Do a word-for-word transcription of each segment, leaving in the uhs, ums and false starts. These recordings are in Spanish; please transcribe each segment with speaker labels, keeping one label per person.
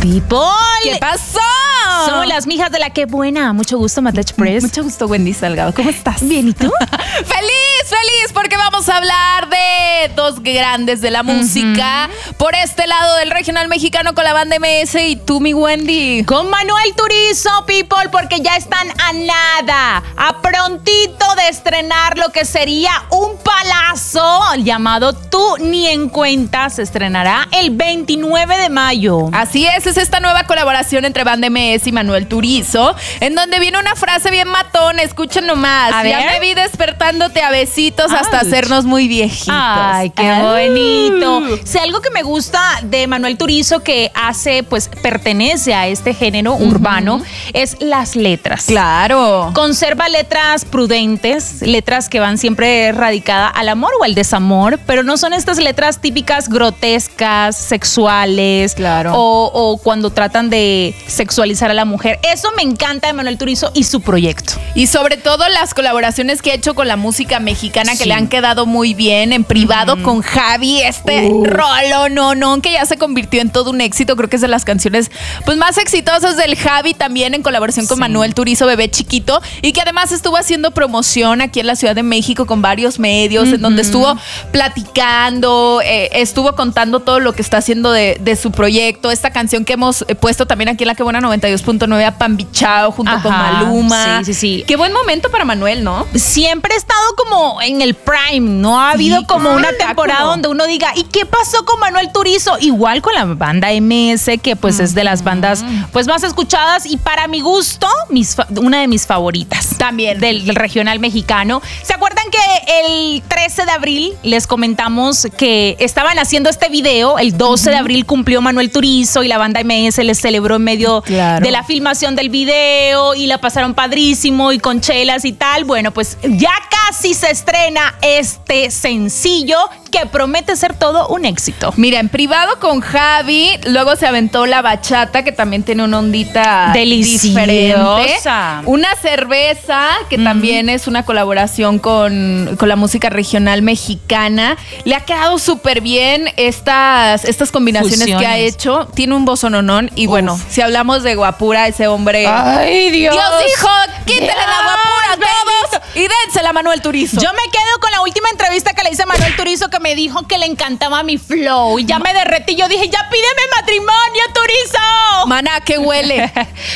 Speaker 1: People.
Speaker 2: ¿Qué pasó?
Speaker 1: Somos las mijas de la Qué Buena. Mucho gusto, Amanda Express.
Speaker 2: Mucho gusto, Wendy Salgado. ¿Cómo estás?
Speaker 1: Bien, ¿y tú?
Speaker 2: ¡Feliz, feliz! Porque vamos a hablar de dos grandes de la música. Uh-huh. Por este lado del regional mexicano con la banda M S y tú, mi Wendy.
Speaker 1: Con Manuel Turizo, people, porque ya están a nada, a prontito de estrenar lo que sería un palazo llamado Tú Ni en Cuenta. Se estrenará el veintinueve de mayo.
Speaker 2: Así es, es esta nueva colaboración entre banda M S y Manuel Turizo, en donde viene una frase bien matona. Escuchen nomás.
Speaker 1: A
Speaker 2: ya
Speaker 1: ver.
Speaker 2: me vi despertándote a besitos
Speaker 1: Ouch.
Speaker 2: hasta hacernos muy viejitos.
Speaker 1: Ay, qué
Speaker 2: Ay.
Speaker 1: bonito. Si algo que me gusta de Manuel Turizo, que hace, pues, pertenece a este género uh-huh. urbano, es las letras.
Speaker 2: Claro.
Speaker 1: Conserva letras prudentes, letras que van siempre radicadas al amor o al desamor, pero no son estas letras típicas grotescas, sexuales,
Speaker 2: claro.
Speaker 1: o, o cuando tratan de sexualizar a la mujer. Eso me encanta de Manuel Turizo y su proyecto.
Speaker 2: Y sobre todo las colaboraciones que ha hecho con la música mexicana, que
Speaker 1: sí.
Speaker 2: le han quedado muy bien. En privado uh-huh. con Javi, este uh. rolo, no, no, que ya se convirtió en todo un éxito. Creo que es de las canciones pues más exitosas del Javi, también en colaboración con sí. Manuel Turizo, Bebé Chiquito, y que además estuvo haciendo promoción aquí en la Ciudad de México con varios medios, uh-huh. en donde estuvo platicando, eh, estuvo contando todo lo que está haciendo de, de su proyecto. Esta canción que hemos puesto también aquí en La Qué Buena noventa y dos punto nueve, a Pambichao, junto
Speaker 1: Ajá,
Speaker 2: con Maluma.
Speaker 1: Sí, sí, sí.
Speaker 2: Qué buen momento para Manuel, ¿no?
Speaker 1: Siempre ha estado como en el prime, no ha habido sí, como una temporada donde uno diga, ¿y qué pasó con Manuel Turizo? Igual con la banda M S, que pues uh-huh. es de las bandas pues más escuchadas y para mi gusto, mis, una de mis favoritas.
Speaker 2: También.
Speaker 1: Del, del regional mexicano. ¿Se acuerdan que el trece de abril les comentamos que estaban haciendo este video? El doce uh-huh. de abril cumplió Manuel Turizo y la banda M S les celebró en medio claro. de la filmación del video y la pasaron padrísimo y con chelas y tal. Bueno, pues ya casi se estrena este sencillo que promete ser todo un éxito.
Speaker 2: Mira, en privado con Javi, luego se aventó la bachata, que también tiene una ondita
Speaker 1: deliciosa.
Speaker 2: Diferente. Una cerveza, que mm. también es una colaboración con, con la música regional mexicana. Le ha quedado súper bien estas, estas combinaciones Fusiones. que ha hecho. Tiene un vozononón y Uf. bueno, si hablamos de guapura, ese hombre...
Speaker 1: ¡Ay, Dios!
Speaker 2: Dios dijo, quítale Dios, la guapura a todos y dénsela a Manuel Turizo.
Speaker 1: Yo me quedo con la última entrevista que le hice a Manuel Turizo, que me dijo que le encantaba mi flow y ya me derretí. Yo dije, ya pídeme matrimonio, Turizo.
Speaker 2: Mana, ¿qué huele?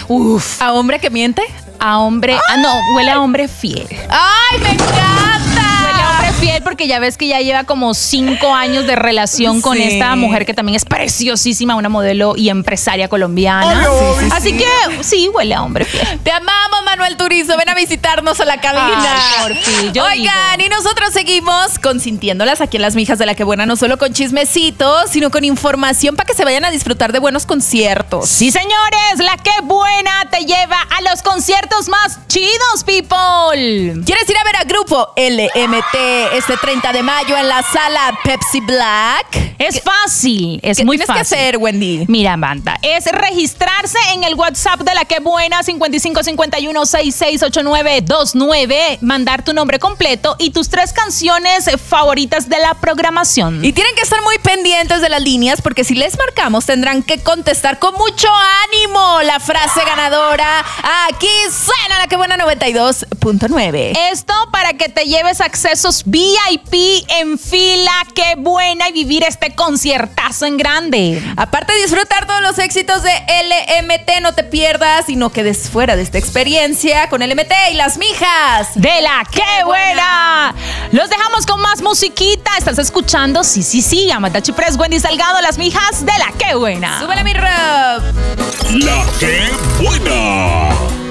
Speaker 1: Uf.
Speaker 2: ¿A hombre que miente?
Speaker 1: A hombre, ah, no, huele a hombre fiel.
Speaker 2: ¡Ay, me encanta!
Speaker 1: Huele a hombre fiel porque ya ves que ya lleva como cinco años de relación sí. con esta mujer que también es preciosísima, una modelo y empresaria colombiana.
Speaker 2: Oh, sí, sí,
Speaker 1: Así
Speaker 2: sí.
Speaker 1: que sí, huele a hombre fiel.
Speaker 2: Te amamos, Manuel Turizo. Ven a visitarnos a la cabina.
Speaker 1: Ay, por fin, yo
Speaker 2: Oigan,
Speaker 1: digo.
Speaker 2: y nosotros seguimos consintiéndolas aquí en Las Mijas de la Qué Buena, no solo con chismecitos, sino con información para que se vayan a disfrutar de buenos conciertos.
Speaker 1: Sí, señores, la Qué Buena te lleva a los conciertos más chidos, people.
Speaker 2: ¿Quieres ir a ver a Grupo L M T este treinta de mayo en la sala Pepsi Black?
Speaker 1: Es fácil, es
Speaker 2: ¿Qué
Speaker 1: muy
Speaker 2: tienes
Speaker 1: fácil.
Speaker 2: que hacer, Wendy?
Speaker 1: Mira, banda, es registrarse en el WhatsApp de la Qué Buena, cincuenta y cinco cincuenta y uno sesenta y seis ochenta y nueve veintinueve, mandar tu nombre completo y tus tres canciones favoritas de la programación.
Speaker 2: Y tienen que estar muy pendientes de las líneas, porque si les marcamos tendrán que contestar con mucho ánimo la frase ganadora. Aquí suena La Qué Buena noventa y dos punto nueve.
Speaker 1: Esto para que te lleves accesos V I P en fila, Qué Buena, y vivir este conciertazo en grande.
Speaker 2: Aparte de disfrutar todos los éxitos de L M T, no te pierdas y no quedes fuera de esta experiencia con L M T y Las Mijas
Speaker 1: de la Qué, Qué buena. buena. Los dejamos con más musiquita. Estás escuchando, sí, sí, sí, Amanda Express, Wendy Salgado, Las Mijas de la Qué Buena.
Speaker 2: Súbele mi rap.
Speaker 3: La Qué Buena.